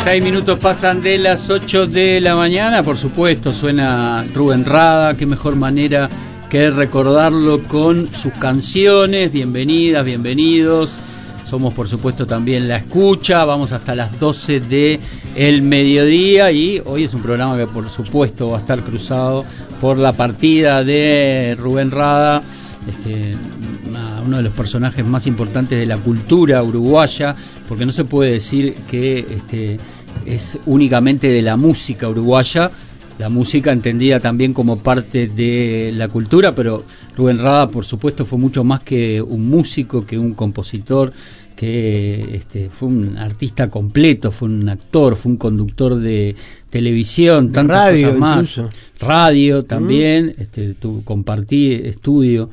6 minutos pasan de las 8 de la mañana, por supuesto, suena Rubén Rada, qué mejor manera que recordarlo con sus canciones. Bienvenidas, bienvenidos. Somos, por supuesto, también La Escucha. Vamos hasta las 12 del mediodía y hoy es un programa que, por supuesto, va a estar cruzado por la partida de Rubén Rada, uno de los personajes más importantes de la cultura uruguaya, porque no se puede decir que es únicamente de la música uruguaya, la música entendida también como parte de la cultura, pero Rubén Rada, por supuesto, fue mucho más que un músico, que un compositor, que fue un artista completo, fue un actor, fue un conductor de televisión, tantas radio, cosas más. Incluso. Radio también, compartí estudio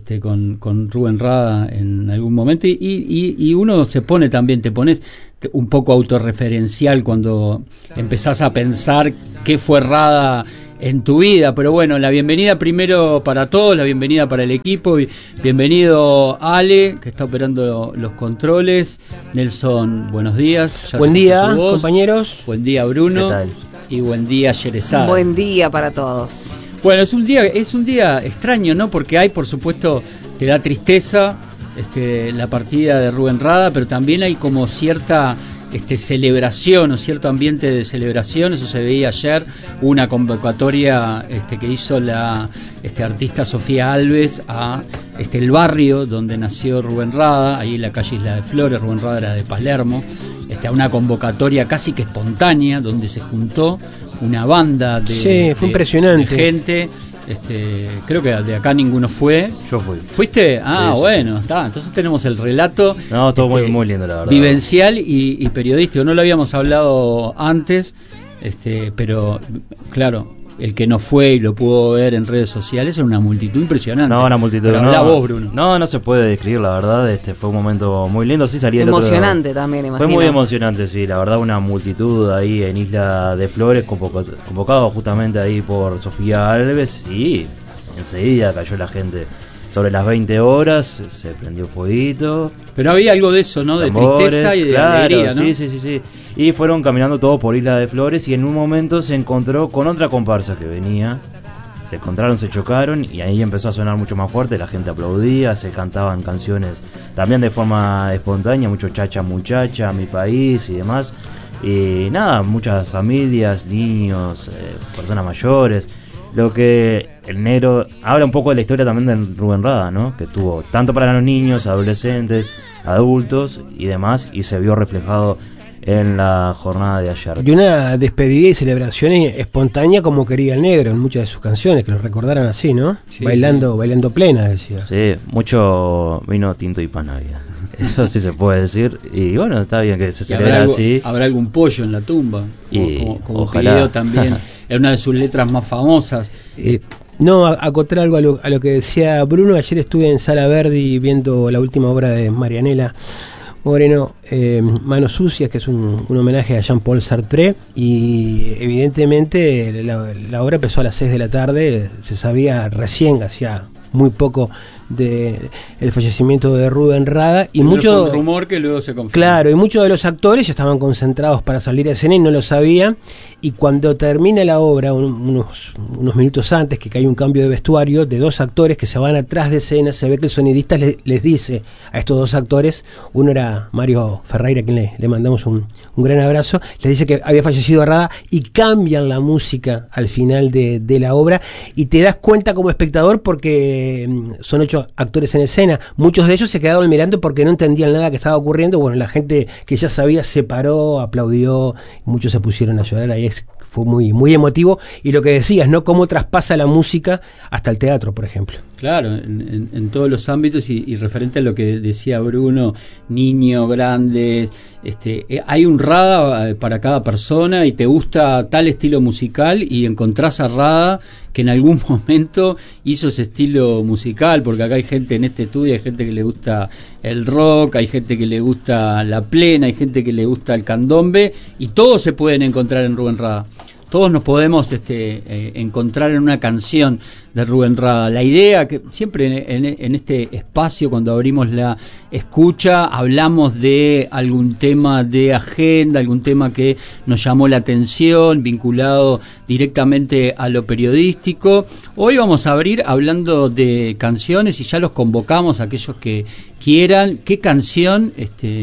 con Rubén Rada en algún momento y uno se pone también, te pones un poco autorreferencial cuando empezás a pensar qué fue Rada en tu vida. Pero bueno, la bienvenida primero para todos, la bienvenida para el equipo. Bienvenido Ale, que está operando los controles. Nelson, buenos días. Buen día, compañeros. Buen día, Bruno. ¿Qué tal? Y buen día, Yerezada. Buen día para todos. Bueno, es un día extraño, ¿no? Porque hay, por supuesto, te da tristeza la partida de Rubén Rada, pero también hay como cierta celebración o cierto ambiente de celebración. Eso se veía ayer, una convocatoria que hizo la artista Sofía Alves a el barrio donde nació Rubén Rada, ahí en la calle Isla de Flores. Rubén Rada era de Palermo, a una convocatoria casi que espontánea donde se juntó una banda de, fue impresionante. De gente. Creo que de acá ninguno fue. Yo fui. ¿Fuiste? Ah, sí, bueno, está. Entonces tenemos el relato. No, todo muy lindo, la verdad. Vivencial y periodístico. No lo habíamos hablado antes, pero claro, el que no fue y lo pudo ver en redes sociales es una multitud impresionante. No, una multitud. Pero habla vos, Bruno. No se puede describir, la verdad. Fue un momento muy lindo. Sí, salí emocionante también, imagino. Fue muy emocionante, sí. La verdad, una multitud ahí en Isla de Flores, convocado justamente ahí por Sofía Alves. Y enseguida cayó la gente. Sobre las 20 horas se prendió fueguito. Pero había algo de eso, ¿no? Tambores, de tristeza y de alegría, ¿no? Sí. Y fueron caminando todos por Isla de Flores y en un momento se encontró con otra comparsa que venía. Se encontraron, se chocaron y ahí empezó a sonar mucho más fuerte. La gente aplaudía, se cantaban canciones también de forma espontánea, mucho chacha muchacha, mi país y demás. Y nada, muchas familias, niños, personas mayores. Lo que el negro habla un poco de la historia también de Rubén Rada, ¿no? Que tuvo tanto para los niños, adolescentes, adultos y demás, y se vio reflejado en la jornada de ayer. Y una despedida y celebración espontánea como quería el negro en muchas de sus canciones, que lo recordaran así, ¿no? Sí, bailando plena, decía. Sí, mucho vino tinto y pan había. Eso sí se puede decir. Y bueno, está bien que se celebre así. Habrá algún pollo en la tumba, como ojalá. pidió también en una de sus letras más famosas. No, acotar algo a lo que decía Bruno. Ayer estuve en Sala Verdi viendo la última obra de Marianela Moreno, Manos Sucias, que es un homenaje a Jean-Paul Sartre, y evidentemente la obra empezó a las 6 de la tarde. Se sabía recién, hacía muy poco, de el fallecimiento de Rubén Rada, y mucho un rumor que luego se confirmó. Claro, y muchos de los actores ya estaban concentrados para salir a escena y no lo sabían, y cuando termina la obra, unos minutos antes, que hay un cambio de vestuario de dos actores que se van atrás de escena, se ve que el sonidista les dice a estos dos actores, uno era Mario Ferreira, a quien le mandamos un gran abrazo, les dice que había fallecido Rada, y cambian la música al final de la obra, y te das cuenta como espectador porque son 8 actores en escena, muchos de ellos se quedaron mirando porque no entendían nada que estaba ocurriendo. Bueno, la gente que ya sabía se paró, aplaudió, muchos se pusieron a llorar. Ahí fue muy emotivo, y lo que decías, ¿no? Cómo traspasa la música hasta el teatro, por ejemplo. Claro, en todos los ámbitos, y referente a lo que decía Bruno, niños, grandes, hay un Rada para cada persona, y te gusta tal estilo musical y encontrás a Rada que en algún momento hizo ese estilo musical, porque acá hay gente en este estudio, hay gente que le gusta el rock, hay gente que le gusta la plena, hay gente que le gusta el candombe, y todos se pueden encontrar en Rubén Rada. todos nos podemos encontrar en una canción de Rubén Rada. La idea que siempre en este espacio, cuando abrimos la escucha, hablamos de algún tema de agenda, algún tema que nos llamó la atención, vinculado directamente a lo periodístico. Hoy vamos a abrir hablando de canciones y ya los convocamos a aquellos que quieran. ¿Qué canción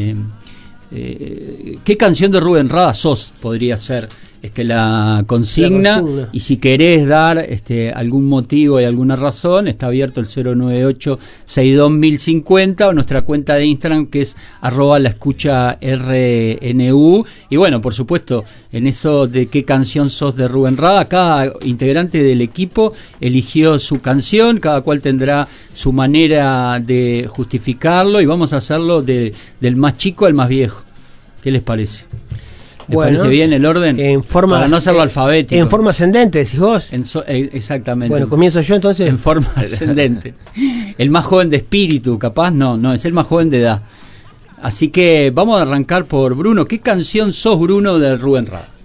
de Rubén Rada sos? Podría ser la consigna, y si querés dar algún motivo y alguna razón, está abierto el 098-62-1050 o nuestra cuenta de Instagram, que es @laescucharnu. Y bueno, por supuesto, en eso de qué canción sos de Rubén Rada, cada integrante del equipo eligió su canción, cada cual tendrá su manera de justificarlo, y vamos a hacerlo del más chico al más viejo. ¿Qué les parece? ¿Les parece bien el orden? Para no hacerlo alfabético. En forma ascendente, decís vos. Exactamente. Bueno, comienzo yo entonces. En forma ascendente. El más joven de espíritu, capaz, no, es el más joven de edad. Así que vamos a arrancar por Bruno. ¿Qué canción sos, Bruno, de Rubén Rada?